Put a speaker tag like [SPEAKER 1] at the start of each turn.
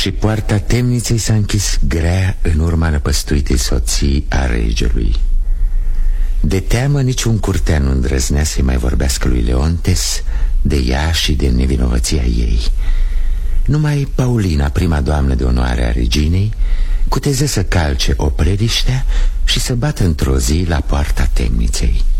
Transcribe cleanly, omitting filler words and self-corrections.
[SPEAKER 1] Și poarta temniței s-a închis grea în urma năpăstuitei soții a regelui. De teamă niciun curtean nu îndrăznea să-i mai vorbească lui Leontes de ea și de nevinovăția ei. Numai Paulina, prima doamnă de onoare a reginei, cuteze să calce o prediștea și să bată într-o zi la poarta temniței.